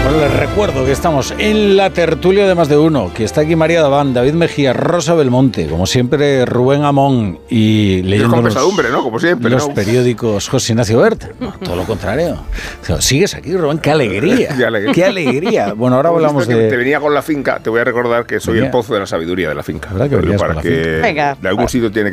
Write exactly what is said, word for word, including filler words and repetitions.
Bueno, les recuerdo que estamos en la tertulia de Más de Uno, que está aquí María Daván, David Mejía, Rosa Belmonte, como siempre Rubén Amón y leyendo los, ¿no? Como siempre, los ¿no? periódicos José Ignacio Bert. No, todo lo contrario. Sigues aquí, Rubén, qué alegría. Qué alegría. Qué alegría. Bueno, ahora hablamos de... Te venía con la finca, te voy a recordar que soy venía. el pozo de la sabiduría de la finca. ¿Verdad que venías para con la que finca? Venga. de algún sitio tiene que